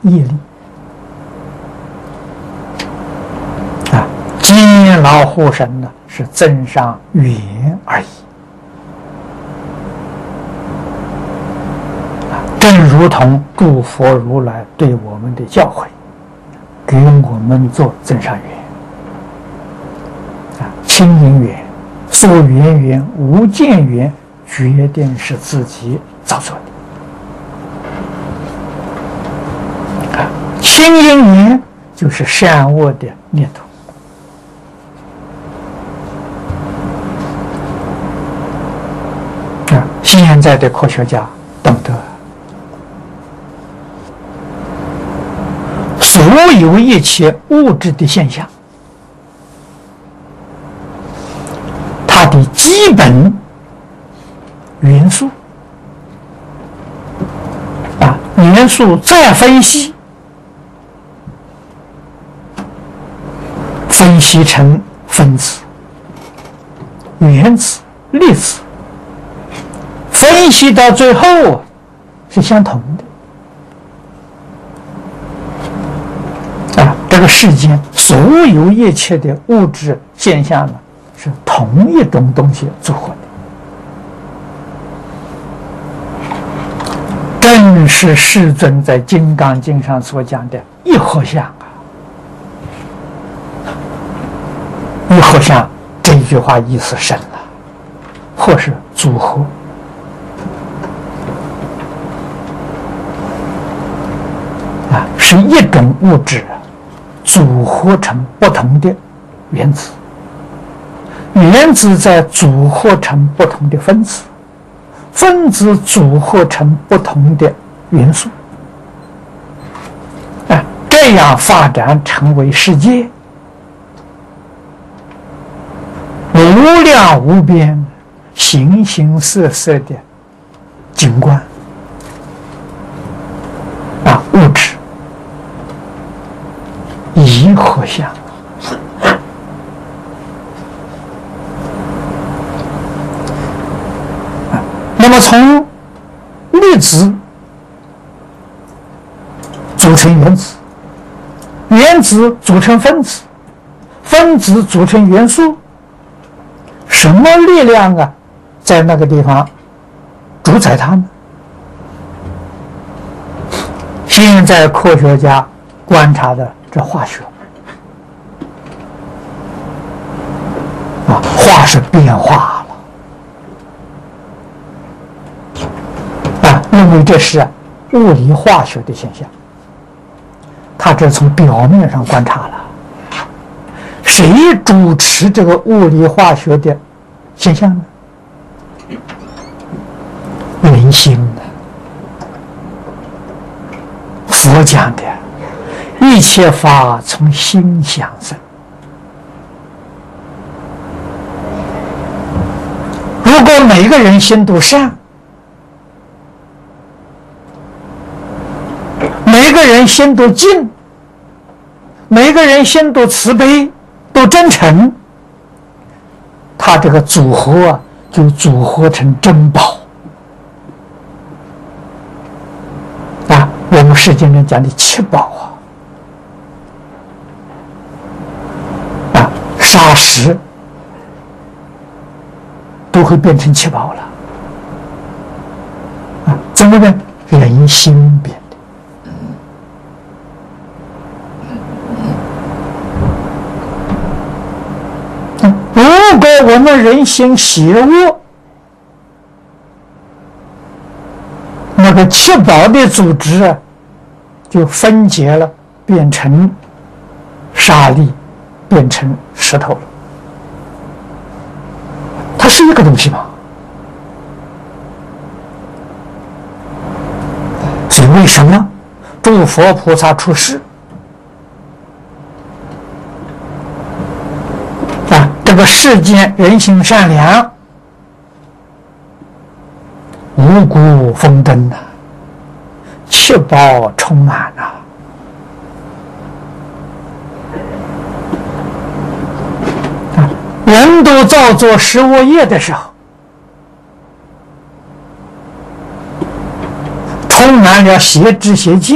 业力啊，坚牢护身呢，是增上缘而已。正如同诸佛如来对我们的教诲，给我们做增上缘啊，清净缘、所缘缘、无间缘，决定是自己造作的啊。清净缘就是善恶的念头啊。现在的科学家懂得，所有一切物质的现象，它的基本元素啊，元素再分析，分析成分子、原子、粒子，分析到最后是相同的啊。这个世间所有一切的物质现象呢，是同一种东西组合的。正是世尊在《金刚经》上所讲的一合相啊！一合相这句话意思深了，或是组合啊，是一种物质组合成不同的原子，原子再组合成不同的分子，分子组合成不同的元素，啊，这样发展成为世界无量无边、形形色色的景观啊，物质一合相。那么从粒子组成原子，原子组成分子，分子组成元素，什么力量啊，在那个地方主宰它呢？现在科学家观察的这化学啊，化是变化了啊，认为这是物理化学的现象。他这从表面上观察了，谁主持这个物理化学的现象呢？人心呢？佛讲的一切法从心想生。如果每个人心都善，每个人心都静，每个人心都慈悲，都真诚，他这个组合啊，就组合成珍宝啊！我们世间人讲的七宝啊，砂石都会变成七宝了啊！怎么呢？人心变。如果我们人心邪恶，那个七宝的组织啊，就分解了，变成沙粒，变成石头了。它是一个东西吗？所以为什么诸佛菩萨出世啊，这个世间人心善良，五谷丰登呐，七宝充满呐，人都造作十恶业的时候，充满了邪知邪见。